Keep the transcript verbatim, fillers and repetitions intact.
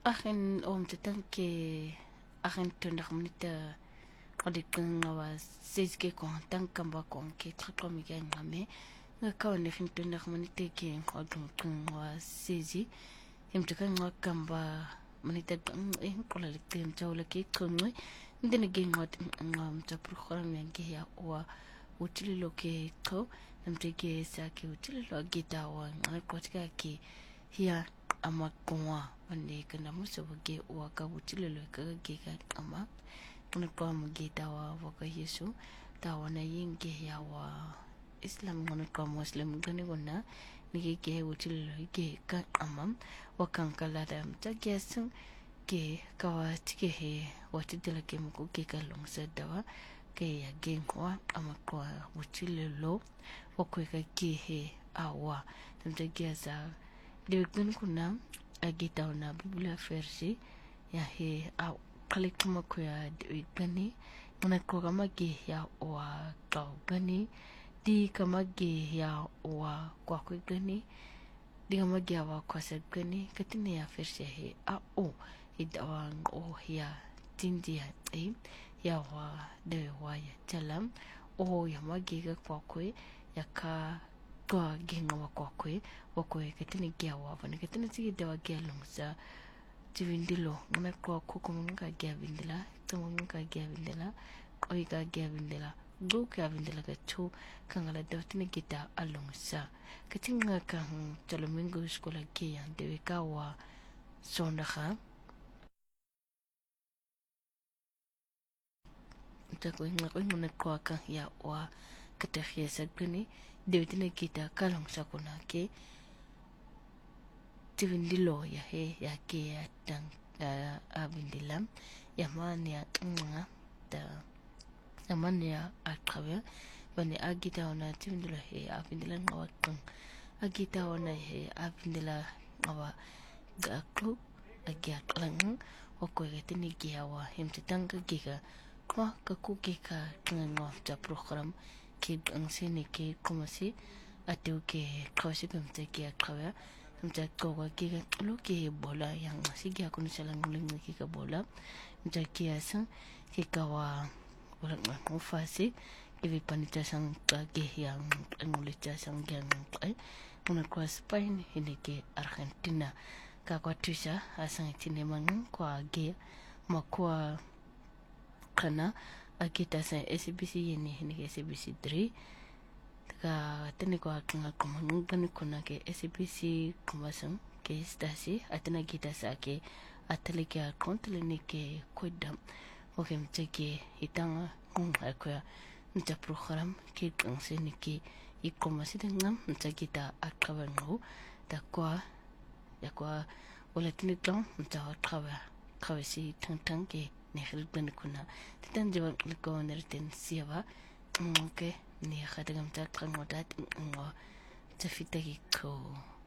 akin om tetang ke akin tundak menita qadiqan wa seske ko tan kamba ko ke tro mi ga ngame nga kawne fin tundak menita ke qadum kan wa sezi imtaka nga kamba menita e kola lekten jawla ke kunwe ndene ge ngot ngam ta program yange ya wa utili lo ke ko namteke sa ke utili lo gita wa nga kwatika ke hiya amakwa wande kana muso ge wa ka utili lo ka ge ka ama kuna kwa mgita wa waka yesu ta wana yenge ya wa islam ngona kwa muslim gani gona nige ge utili lo ge ka ama wakan kala da mtagesu ke kawa tike he watidela ke muko ke kalong sadawa ke ya gengwa amakwa utili lo wakwe ka ke he awa mtageza de kun kuna agita na biblia versi ya he a kalik kuma ko ya de gani ngana ko kama ge ya wa ka gani di kama ge ya wa kwa ko gani di kama ge wa kwa sa gani katine ya versi he a o idawang o ya tindia e ya wa de wa ya talam o ya magiga kwa ko ya ka kwa ginga wa kwa kwe wa kwe katini gia wa vana katini tiki dewa gia lungsa tivindilo ngana kwa kuku mga gia vindila tamo mga gia vindila koi ka gia vindila go ka vindila ka tu kangala dewa tini kita alungsa katini nga kang talomingo skola gia dewe ka wa sondaka tako nga koi ngana kwa kang ya wa katahia sagani dewe tini kita kalong sakuna ke tivindilo ya he ya ke ya tang avindilam ya mani ya nga ta ya mani ya akawe bani agita ona tivindilo he avindila ngawa kang agita ona he avindila ngawa gaklu agia klang wako ya tini gia wa himtitanga giga kwa kakuke ka ngwa ta program ke ang sini ke komasi atu ke kawsi kamte ke akawe mta ko ke lo ke bola yang sige ako ni salang nguling ke ka bola mta ke asa ke kawa bola ngwa fasi ke panita sang ke yang ngulita sang yang ai una kwa Spain ini ke Argentina ka kwa tusa asang tine mang kwa ge makwa kana akita sa S B C ini ini S B C three ka tene ko akinga komunga ni kuna ke S B C kumasang ke stasi atena kita sa ke atele ke kontle ni ke kodam oke mteke itanga kung akwa mta program ke kangse ni ke ikomasi dengam mta kita akawango ta kwa ya kwa wala tene klang mta akawa kawasi tang tang ke ne khilban kuna tan jawab ko nerten siwa oke ni khadagam ta kang modat ngo tafita ko